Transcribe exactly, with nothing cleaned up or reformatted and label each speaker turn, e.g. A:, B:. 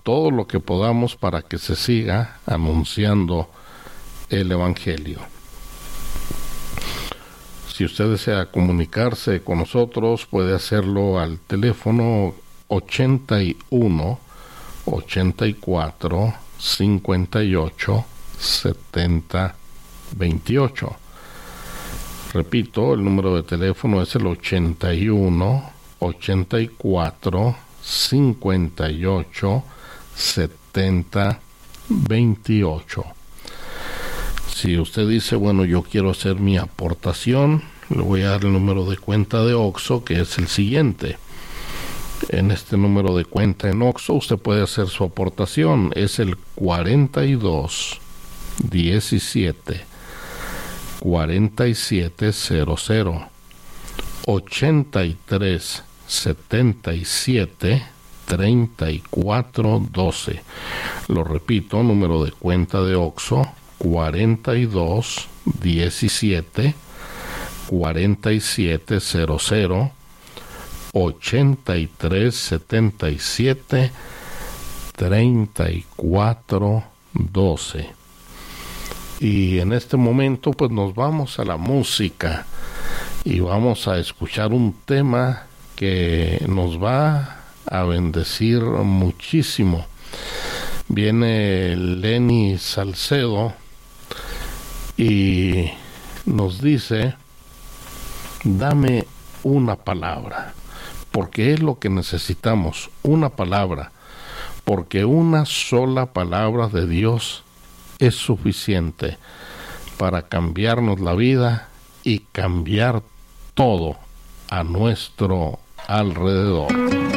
A: todo lo que podamos para que se siga anunciando el Evangelio. Si usted desea comunicarse con nosotros, puede hacerlo al teléfono ochenta y uno, ochenta y cuatro, cincuenta y ocho, setenta, veintiocho. Repito, el número de teléfono es el ochenta y uno, ochenta y cuatro, cincuenta y ocho, setenta, veintiocho. Si usted dice, bueno, yo quiero hacer mi aportación, le voy a dar el número de cuenta de Oxxo, que es el siguiente. En este número de cuenta en Oxxo usted puede hacer su aportación, es el cuarenta y dos, diecisiete, cuarenta y siete cero cero, ochenta y tres, setenta y siete, treinta y cuatro doce. Lo repito, número de cuenta de Oxxo, cuarenta y dos, diecisiete, cuarenta y siete cero cero, ochenta y tres, setenta y siete, treinta y cuatro doce. Y en este momento pues nos vamos a la música y vamos a escuchar un tema que nos va a bendecir muchísimo. Viene Lenny Salcedo y nos dice: dame una palabra, porque es lo que necesitamos, una palabra, porque una sola palabra de Dios es suficiente para cambiarnos la vida y cambiar todo a nuestro alrededor.